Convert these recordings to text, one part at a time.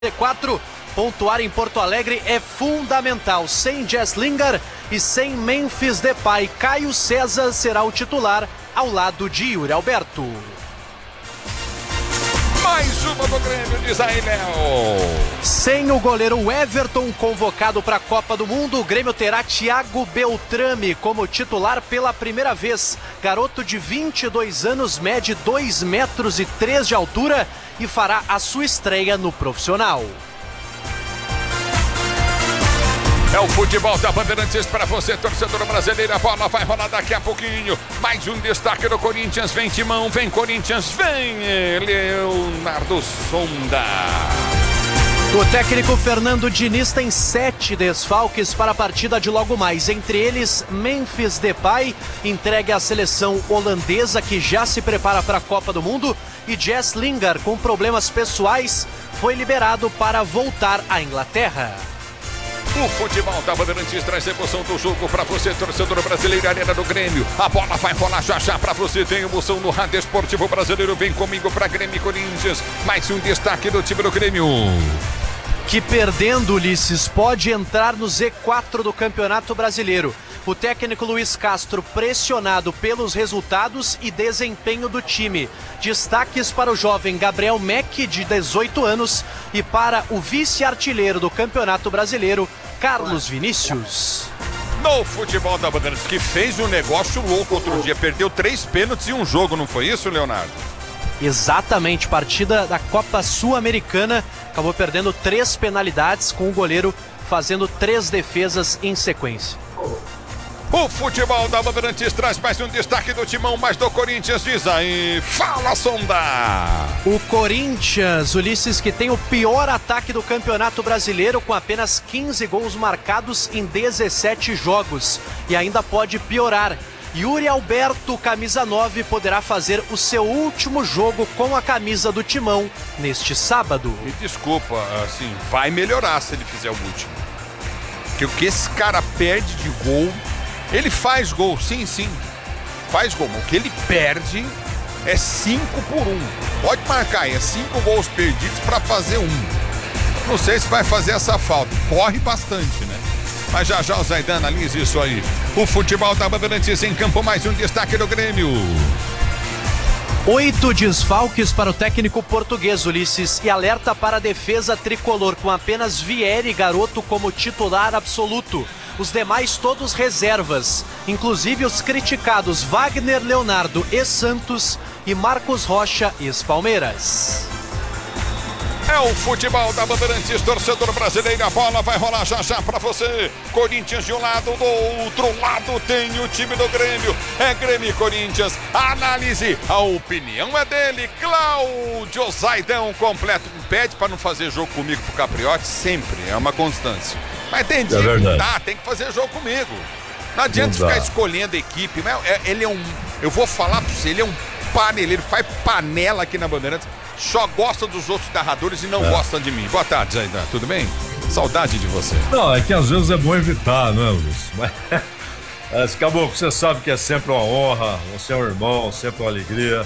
4, pontuar em Porto Alegre é fundamental. Sem Jess Lingard e sem Memphis Depay, Caio César será o titular ao lado de Yuri Alberto. Mais uma do Grêmio, diz aí, Léo. Sem o goleiro Everton convocado para a Copa do Mundo, o Grêmio terá Thiago Beltrame como titular pela primeira vez. Garoto de 22 anos, mede 2,3 metros de altura e fará a sua estreia no profissional. É o futebol da Bandeirantes para você, torcedor brasileiro. A bola vai rolar daqui a pouquinho. Mais um destaque do Corinthians. Vem Timão, vem Corinthians, vem Leonardo Sonda. O técnico Fernando Diniz tem 7 desfalques para a partida de logo mais. Entre eles, Memphis Depay, entregue à seleção holandesa que já se prepara para a Copa do Mundo. E Jess Lingard, com problemas pessoais, foi liberado para voltar à Inglaterra. O futebol da Bandeirantes traz emoção do jogo para você, torcedor brasileiro, Arena do Grêmio. A bola vai rolar já para você. Tem emoção no Rádio Esportivo Brasileiro. Vem comigo para Grêmio e Corinthians. Mais um destaque do time do Grêmio. Que perdendo, Ulisses, pode entrar no Z4 do Campeonato Brasileiro. O técnico Luiz Castro pressionado pelos resultados e desempenho do time. Destaques para o jovem Gabriel Meck, de 18 anos, e para o vice-artilheiro do Campeonato Brasileiro, Carlos Vinícius. No futebol da Bandeirantes, que fez um negócio louco outro dia, perdeu 3 pênaltis em um jogo, não foi isso, Leonardo? Exatamente, partida da Copa Sul-Americana, acabou perdendo 3 penalidades, com o goleiro fazendo 3 defesas em sequência. O futebol da Bandeirantes traz mais um destaque do Timão, mais do Corinthians, diz aí, fala, Sonda! O Corinthians, Ulisses, que tem o pior ataque do Campeonato Brasileiro, com apenas 15 gols marcados em 17 jogos, e ainda pode piorar. Yuri Alberto, camisa 9, poderá fazer o seu último jogo com a camisa do Timão neste sábado. Me desculpa, assim, vai melhorar se ele fizer o último. Porque o que esse cara perde de gol... Ele faz gol, sim, faz gol. O que ele perde é 5 por 1. Pode marcar, é 5 gols perdidos para fazer 1. Não sei se vai fazer essa falta. Corre bastante, né? Mas já o Zaidan analisa isso aí. O futebol da Bandeirantes em campo, mais um destaque do Grêmio. 8 desfalques para o técnico português, Ulisses, e alerta para a defesa tricolor, com apenas Vieri Garoto como titular absoluto. Os demais todos reservas, inclusive os criticados Wagner Leonardo ex-Santos e Marcos Rocha ex-Palmeiras. É o futebol da Bandeirantes, torcedor brasileiro, a bola vai rolar já para você. Corinthians de um lado, do outro lado tem o time do Grêmio. É Grêmio e Corinthians, análise, a opinião é dele, Cláudio Zaidão, completo. Pede para não fazer jogo comigo pro Capriotti, sempre, é uma constância. Mas tem dia que não dá, tem que fazer jogo comigo. Não adianta ficar escolhendo a equipe, mas ele é um, eu vou falar para você, ele é um paneleiro, faz panela aqui na Bandeirantes. Só gosta dos outros narradores e não gosta de mim. Boa tarde, Zaidan. Tudo bem? Saudade de você. Não, é que às vezes é bom evitar, não é, Luiz? Mas Caboclo, você sabe que é sempre uma honra. Você é um irmão, sempre uma alegria.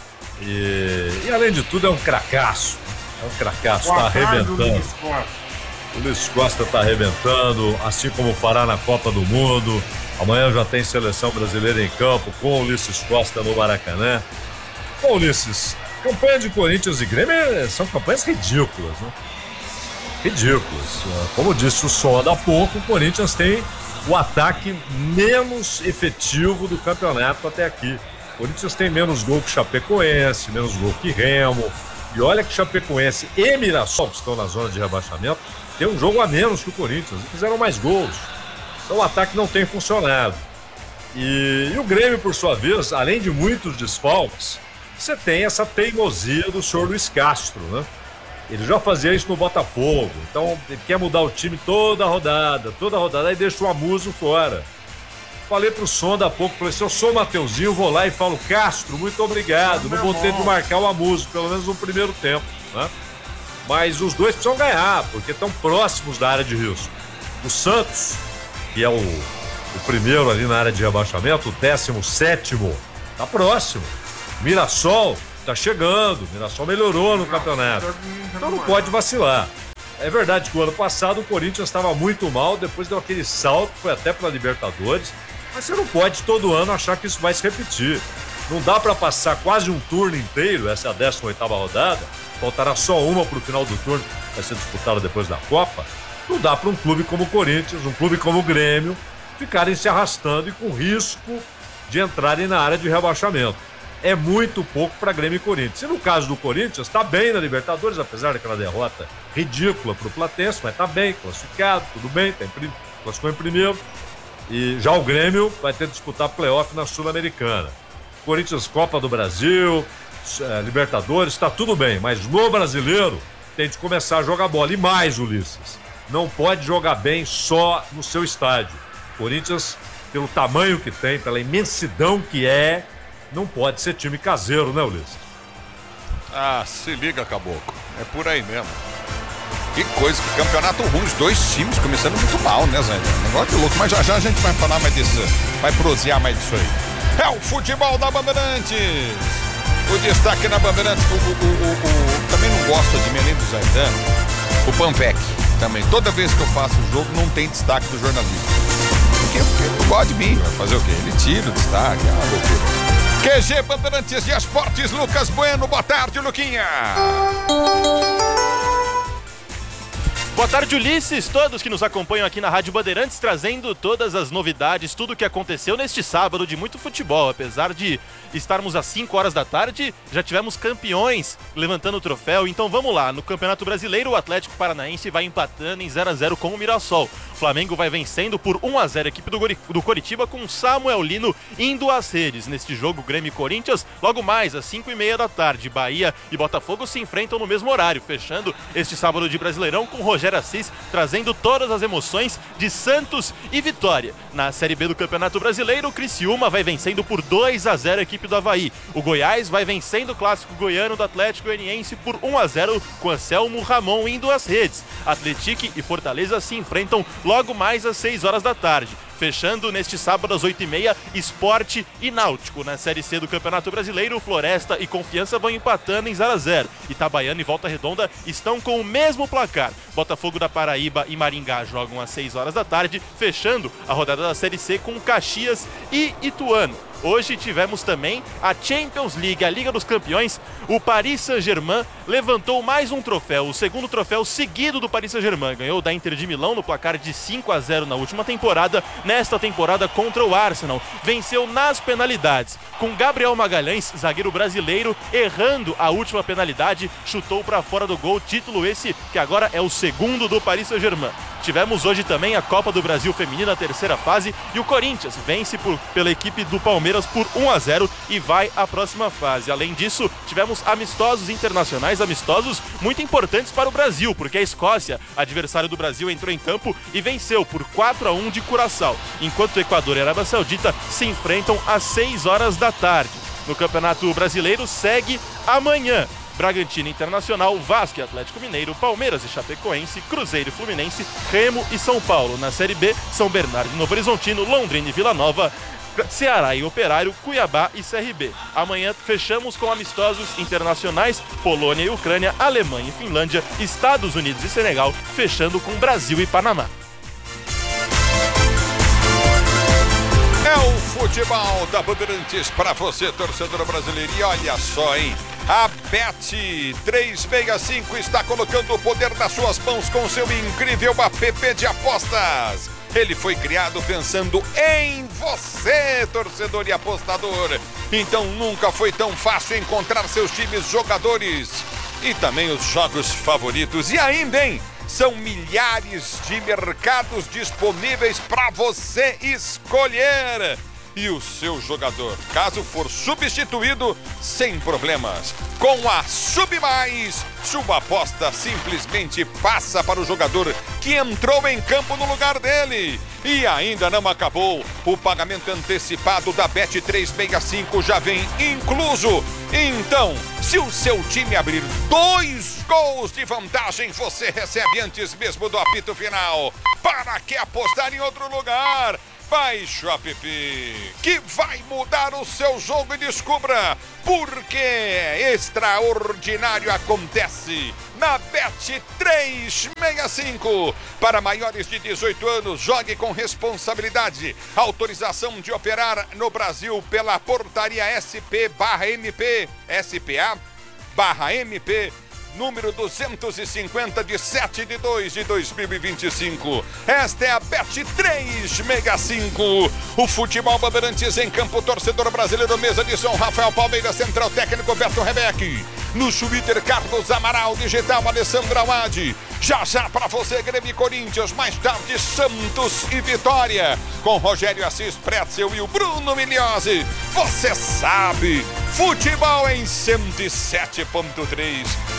E além de tudo, é um cracaço. É um cracaço, tá arrebentando. O Luiz Costa tá arrebentando, assim como fará na Copa do Mundo. Amanhã já tem seleção brasileira em campo com o Ulisses Costa no Maracanã. Bom, Ulisses, campanha de Corinthians e Grêmio são campanhas ridículas, né? Ridículas. Como disse o Sonda há pouco, o Corinthians tem o ataque menos efetivo do campeonato até aqui. O Corinthians tem menos gol que Chapecoense, menos gol que Remo. E olha que Chapecoense e Mirassol, que estão na zona de rebaixamento, tem um jogo a menos que o Corinthians e fizeram mais gols. Então o ataque não tem funcionado. E o Grêmio, por sua vez, além de muitos desfalques, você tem essa teimosia do senhor Luiz Castro, né? Ele já fazia isso no Botafogo, então ele quer mudar o time toda rodada, aí deixa o Amuso fora. Falei pro Sonda há pouco, falei, se eu sou o Mateuzinho, vou lá e falo, Castro, muito obrigado, não vou ter de marcar o Amuso, pelo menos no primeiro tempo, né? Mas os dois precisam ganhar, porque estão próximos da área de risco. O Santos, que é o primeiro ali na área de rebaixamento, o 17º, tá próximo. Mirassol tá chegando, Mirassol melhorou no campeonato, então não pode vacilar. É verdade que o ano passado o Corinthians estava muito mal, depois deu aquele salto, foi até para a Libertadores, mas você não pode todo ano achar que isso vai se repetir. Não dá para passar quase um turno inteiro, essa é a 18ª rodada, faltará só uma para o final do turno, vai ser disputada depois da Copa. Não dá para um clube como o Corinthians, um clube como o Grêmio, ficarem se arrastando e com risco de entrarem na área de rebaixamento. É muito pouco para Grêmio e Corinthians. E no caso do Corinthians, está bem na Libertadores, apesar daquela derrota ridícula para o Platense, mas está bem, classificado, tudo bem, classificou em primeiro. E já o Grêmio vai ter que disputar playoff na Sul-Americana. Corinthians, Copa do Brasil, Libertadores, está tudo bem, mas no brasileiro tem de começar a jogar bola. E mais, Ulisses, não pode jogar bem só no seu estádio. Corinthians, pelo tamanho que tem, pela imensidão que é, não pode ser time caseiro, né, Ulisses? Ah, se liga, Caboclo. É por aí mesmo. Que coisa, que campeonato ruim. Os dois times começando muito mal, né, Zé? Negócio de louco. Mas já a gente vai falar mais disso. Vai prosear mais disso aí. É o futebol da Bandeirantes. O destaque na Bandeirantes. Também não gosta de mim, além do Zaidan. O Panvec também. Toda vez que eu faço o jogo, não tem destaque do jornalista. Porque não gosta de mim. Vai fazer o quê? Ele tira o destaque. É uma loucura. QG Bandeirantes de Esportes, Lucas Bueno. Boa tarde, Luquinha. Boa tarde, Ulisses, todos que nos acompanham aqui na Rádio Bandeirantes, trazendo todas as novidades, tudo o que aconteceu neste sábado de muito futebol. Apesar de estarmos às 5 horas da tarde, já tivemos campeões levantando o troféu. Então vamos lá, no Campeonato Brasileiro, o Atlético Paranaense vai empatando em 0-0 com o Mirassol. O Flamengo vai vencendo por 1-0 a equipe do Coritiba, com Samuel Lino indo às redes. Neste jogo, Grêmio e Corinthians, logo mais às 5h30 da tarde, Bahia e Botafogo se enfrentam no mesmo horário, fechando este sábado de Brasileirão com Rogério Assis trazendo todas as emoções de Santos e Vitória. Na Série B do Campeonato Brasileiro, o Criciúma vai vencendo por 2-0 a equipe do Avaí. O Goiás vai vencendo o clássico goiano do Atlético Goianiense por 1-0 com Anselmo Ramon indo às redes. Atlético e Fortaleza se enfrentam logo mais às 6 horas da tarde. Fechando neste sábado às 8h30, Sport e Náutico. Na Série C do Campeonato Brasileiro, Floresta e Confiança vão empatando em 0-0. Itabaiana e Volta Redonda estão com o mesmo placar. Botafogo da Paraíba e Maringá jogam às 6 horas da tarde, fechando a rodada da Série C com Caxias e Ituano. Hoje tivemos também a Champions League, a Liga dos Campeões. O Paris Saint-Germain levantou mais um troféu, o segundo troféu seguido do Paris Saint-Germain. Ganhou da Inter de Milão no placar de 5-0 na última temporada. Nesta temporada contra o Arsenal, venceu nas penalidades. Com Gabriel Magalhães, zagueiro brasileiro, errando a última penalidade, chutou para fora do gol. Título esse que agora é o segundo do Paris Saint-Germain. Tivemos hoje também a Copa do Brasil Feminina, terceira fase, e o Corinthians vence pela equipe do Palmeiras por 1-0 e vai à próxima fase. Além disso, tivemos amistosos internacionais, amistosos muito importantes para o Brasil, porque a Escócia, adversário do Brasil, entrou em campo e venceu por 4-1 de Curaçao, enquanto o Equador e a Arábia Saudita se enfrentam às 6 horas da tarde. No Campeonato Brasileiro segue amanhã. Bragantino Internacional, Vasco e Atlético Mineiro, Palmeiras e Chapecoense, Cruzeiro e Fluminense, Remo e São Paulo. Na Série B, São Bernardo e Novo Horizontino, Londrina e Vila Nova, Ceará e Operário, Cuiabá e CRB. Amanhã fechamos com amistosos internacionais, Polônia e Ucrânia, Alemanha e Finlândia, Estados Unidos e Senegal, fechando com Brasil e Panamá. É o futebol da Bandeirantes para você, torcedor brasileiro. E olha só, hein? A Bet365 está colocando o poder nas suas mãos com seu incrível app de apostas. Ele foi criado pensando em você, torcedor e apostador. Então nunca foi tão fácil encontrar seus times, jogadores e também os jogos favoritos. E ainda, hein? São milhares de mercados disponíveis para você escolher. E o seu jogador, caso for substituído, sem problemas. Com a Submais, sua aposta simplesmente passa para o jogador que entrou em campo no lugar dele. E ainda não acabou. O pagamento antecipado da Bet365 já vem incluso. Então, se o seu time abrir 2 gols de vantagem, você recebe antes mesmo do apito final. Para que apostar em outro lugar? Baixe o app que vai mudar o seu jogo e descubra porque extraordinário acontece na Bet365. Para maiores de 18 anos, jogue com responsabilidade. Autorização de operar no Brasil pela portaria SP/MP, SPA/MP, número 250 de 7/2/2025. Esta é a Bet365. O futebol Bandeirantes em campo, torcedor brasileiro, mesa de som, Rafael Palmeiras, central técnico Beto Rebeck. No Twitter, Carlos Amaral, digital Alessandro Awad. Já para você, Grêmio e Corinthians, mais tarde Santos e Vitória. Com Rogério Assis, Pretzel e o Bruno Migliozzi. Você sabe, futebol em 107.3.